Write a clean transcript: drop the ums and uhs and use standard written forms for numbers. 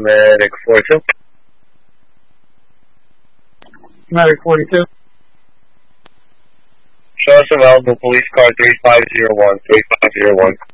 Medic 42. Medic 42. Show us available police car 3501, 3501.